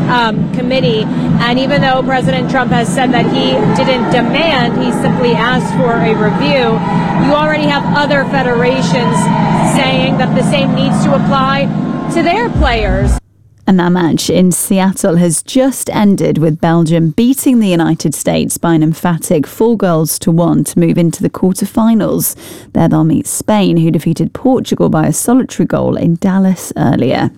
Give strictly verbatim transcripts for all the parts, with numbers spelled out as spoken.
um, committee. And even though President Trump has said that he didn't demand, he simply asked for a review, you already have other federations saying that the same needs to apply to their players. And that match in Seattle has just ended with Belgium beating the United States by an emphatic four goals to one to move into the quarterfinals. There they'll meet Spain, who defeated Portugal by a solitary goal in Dallas earlier.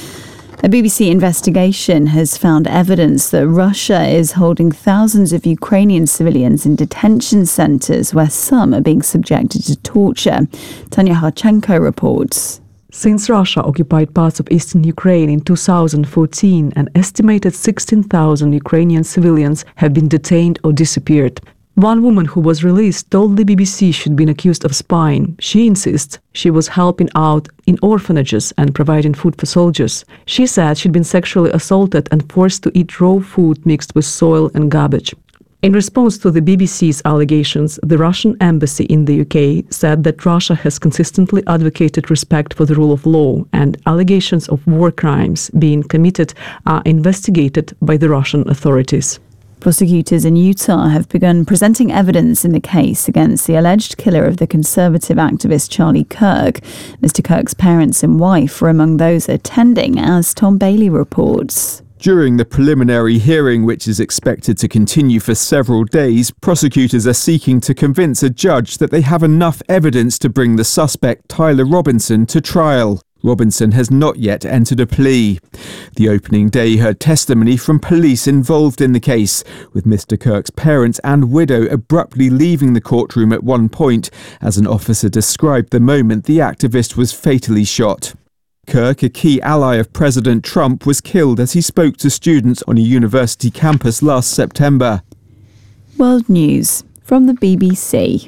A B B C investigation has found evidence that Russia is holding thousands of Ukrainian civilians in detention centres where some are being subjected to torture. Tanya Harchenko reports. Since Russia occupied parts of eastern Ukraine in two thousand fourteen, an estimated sixteen thousand Ukrainian civilians have been detained or disappeared. One woman who was released told the B B C she'd been accused of spying. She insists she was helping out in orphanages and providing food for soldiers. She said she'd been sexually assaulted and forced to eat raw food mixed with soil and garbage. In response to the B B C's allegations, the Russian embassy in the U K said that Russia has consistently advocated respect for the rule of law, and allegations of war crimes being committed are investigated by the Russian authorities. Prosecutors in Utah have begun presenting evidence in the case against the alleged killer of the conservative activist Charlie Kirk. Mister Kirk's parents and wife were among those attending, as Tom Bailey reports. During the preliminary hearing, which is expected to continue for several days, prosecutors are seeking to convince a judge that they have enough evidence to bring the suspect, Tyler Robinson, to trial. Robinson has not yet entered a plea. The opening day heard testimony from police involved in the case, with Mister Kirk's parents and widow abruptly leaving the courtroom at one point, as an officer described the moment the activist was fatally shot. Kirk, a key ally of President Trump, was killed as he spoke to students on a university campus last September. World News from the B B C.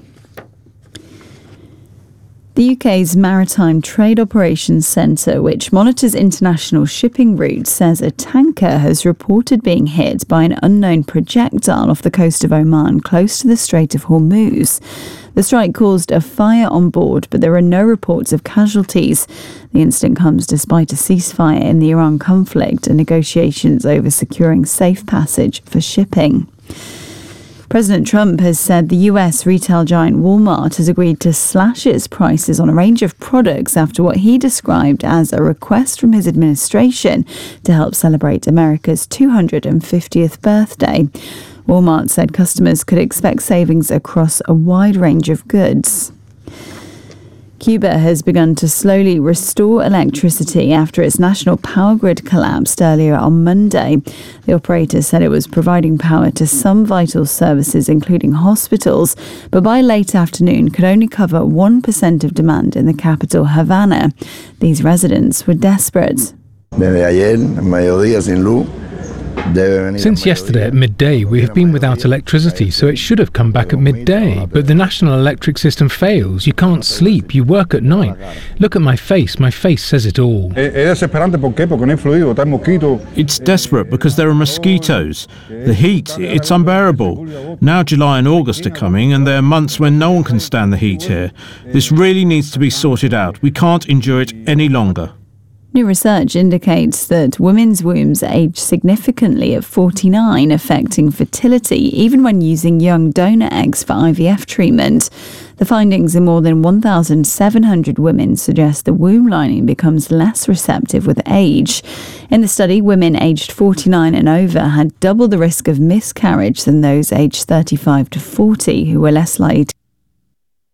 The U K's Maritime Trade Operations Centre, which monitors international shipping routes, says a tanker has reported being hit by an unknown projectile off the coast of Oman, close to the Strait of Hormuz. The strike caused a fire on board, but there are no reports of casualties. The incident comes despite a ceasefire in the Iran conflict and negotiations over securing safe passage for shipping. President Trump has said the U S retail giant Walmart has agreed to slash its prices on a range of products after what he described as a request from his administration to help celebrate America's two hundred fiftieth birthday. Walmart said customers could expect savings across a wide range of goods. Cuba has begun to slowly restore electricity after its national power grid collapsed earlier on Monday. The operator said it was providing power to some vital services, including hospitals, but by late afternoon could only cover one percent of demand in the capital, Havana. These residents were desperate. Since yesterday at midday, we have been without electricity, so it should have come back at midday. But the national electric system fails. You can't sleep. You work at night. Look at my face. My face says it all. It's desperate because there are mosquitoes. The heat, it's unbearable. Now July and August are coming, and there are months when no one can stand the heat here. This really needs to be sorted out. We can't endure it any longer. New research indicates that women's wombs age significantly at forty-nine, affecting fertility, even when using young donor eggs for I V F treatment. The findings in more than one thousand seven hundred women suggest the womb lining becomes less receptive with age. In the study, women aged forty-nine and over had double the risk of miscarriage than those aged thirty-five to forty, who were less likely